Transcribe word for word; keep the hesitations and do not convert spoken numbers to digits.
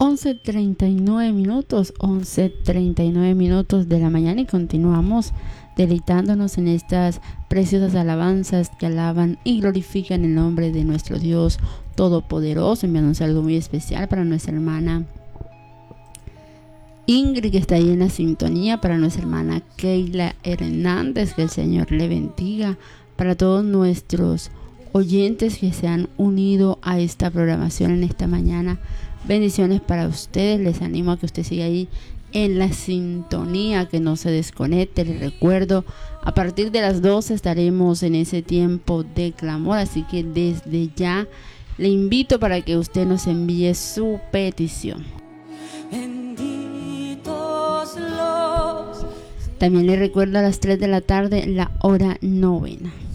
once treinta y nueve minutos, once treinta y nueve minutos de la mañana, y continuamos deleitándonos en estas preciosas alabanzas que alaban y glorifican el nombre de nuestro Dios Todopoderoso. Enviando un saludo muy especial para nuestra hermana Ingrid, que está ahí en la sintonía, para nuestra hermana Keila Hernández, que el Señor le bendiga, para todos nuestros oyentes que se han unido a esta programación en esta mañana. Bendiciones para ustedes. Les animo a que usted siga ahí en la sintonía, que no se desconecte. Les recuerdo, a partir de las doce estaremos en ese tiempo de clamor, así que desde ya le invito para que usted nos envíe su petición. Benditos los... También le recuerdo, a las tres de la tarde, la hora novena.